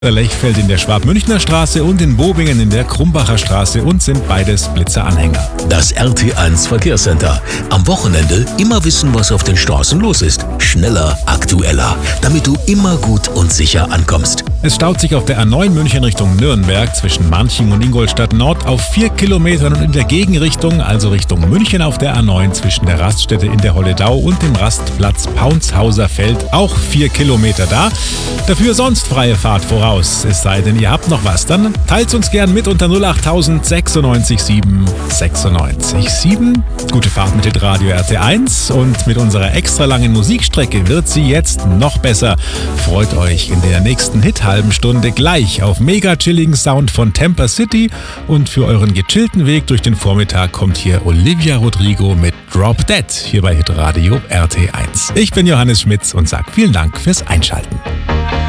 Lechfeld in der Schwab-Münchner Straße und in Bobingen in der Krumbacher Straße und sind beides Blitzer-Anhänger. Das RT1 Verkehrscenter. Am Wochenende immer wissen, was auf den Straßen los ist. Schneller, aktueller, damit du immer gut und sicher ankommst. Es staut sich auf der A9 München Richtung Nürnberg zwischen Manching und Ingolstadt Nord auf 4 Kilometern und in der Gegenrichtung, also Richtung München auf der A9 zwischen der Raststätte in der Holledau und dem Rastplatz Paunshauser Feld auch 4 Kilometer da. Dafür sonst freie Fahrt voraus. Es sei denn, ihr habt noch was, dann teilt uns gern mit unter 08000 96 7 96 7. Gute Fahrt mit Radio RT1 und mit unserer extra langen Musikstrecke wird sie jetzt noch besser. Freut euch in der nächsten Hit-halben Stunde gleich auf mega chilligen Sound von Tampa City und für euren gechillten Weg durch den Vormittag kommt hier Olivia Rodrigo mit Drop Dead hier bei Hitradio RT1. Ich bin Johannes Schmitz und sag vielen Dank fürs Einschalten.